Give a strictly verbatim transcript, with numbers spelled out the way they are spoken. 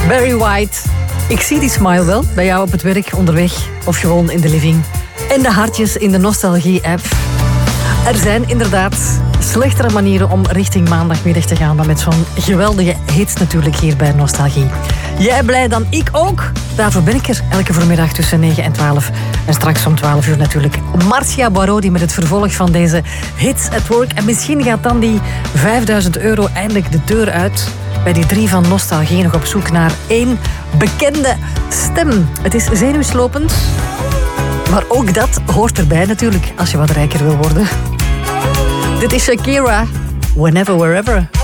Barry White. Ik zie die smile wel bij jou op het werk, onderweg of gewoon in de living. En de hartjes in de Nostalgie-app. Er zijn inderdaad slechtere manieren om richting maandagmiddag te gaan dan met zo'n geweldige hits natuurlijk hier bij Nostalgie. Jij blij dan, ik ook. Daarvoor ben ik er elke voormiddag tussen negen en twaalf. En straks om twaalf uur natuurlijk Marcia Barodi met het vervolg van deze Hits at Work. En misschien gaat dan die vijfduizend euro eindelijk de deur uit bij die drie van Nostalgie, nog op zoek naar één bekende stem. Het is zenuwslopend, maar ook dat hoort erbij natuurlijk als je wat rijker wil worden. Dit is Shakira, Whenever, Wherever.